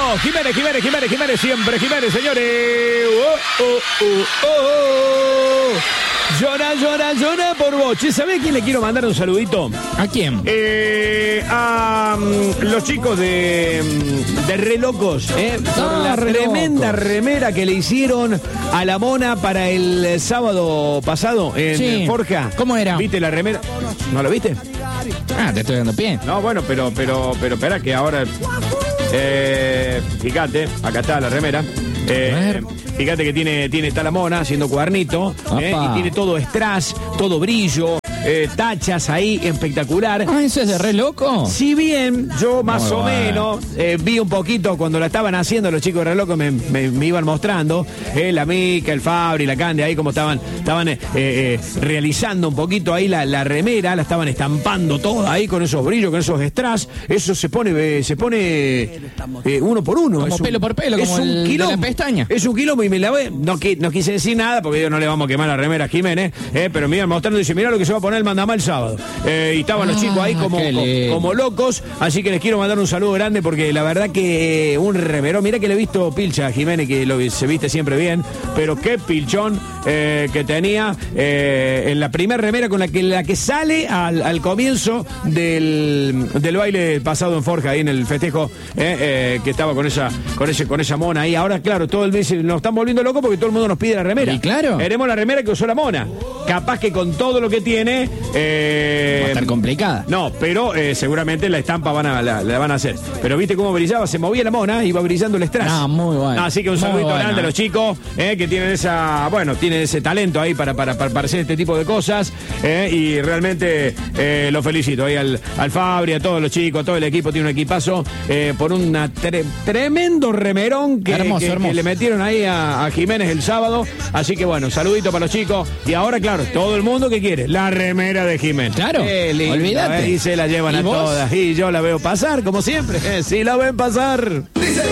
Jiménez, siempre Jiménez, señores. Llora por vos. Che, ¿sabés a quién le quiero mandar un saludito? ¿A quién? A los chicos de Re Locos, por la tremenda remera que le hicieron a la Mona para el sábado pasado en Forja. ¿Cómo era? ¿Viste la remera? ¿No lo viste? Te estoy dando pie. No, bueno, pero espera que ahora... fíjate, acá está la remera. Fíjate que está la Mona haciendo cuadernito, y tiene todo strass, todo brillo, tachas ahí, espectacular. ¿Eso es de Re Loco? Si bien yo más o menos vi un poquito cuando la estaban haciendo los chicos de Re Loco, me iban mostrando, la Mica, el Fabri, la Cande, ahí como estaban realizando un poquito ahí la remera, la estaban estampando toda ahí con esos brillos, con esos strass. Eso se pone uno por uno. Como pelo por pelo, como un quilombo, de la pestaña. Es un quilombo y me la ve. No quise decir nada porque yo no le vamos a quemar la remera a Jiménez, pero me iban mostrando y dice, mirá lo que se va a poner el mandamá el sábado. Y estaban los chicos ahí como locos, así que les quiero mandar un saludo grande porque la verdad que un remerón, mirá que le he visto pilcha a Jiménez, que se viste siempre bien, pero qué pilchón que tenía en la primera remera con la que sale al comienzo del baile pasado en Forja, ahí en el festejo, que estaba con esa Mona ahí. Ahora, claro, todo el mes nos están volviendo locos porque todo el mundo nos pide la remera. Y claro. Queremos la remera que usó la Mona. Capaz que con todo lo que tiene... va a estar complicada. No, pero seguramente la estampa la van a hacer. Pero viste cómo brillaba, se movía la Mona, iba brillando el strass. Muy bueno. Así que un saludito grande a los chicos que tienen tienen ese talento ahí para hacer este tipo de cosas. Y realmente los felicito ahí al Fabri, a todos los chicos, a todo el equipo, tiene un equipazo por un tremendo remerón que le metieron ahí a Jiménez el sábado. Así que bueno, saludito para los chicos. Y ahora, claro, todo el mundo que quiere la remera de Jiménez. Claro, lindo, olvídate. Y se la llevan a todas. Y yo la veo pasar, como siempre. Sí, la ven pasar.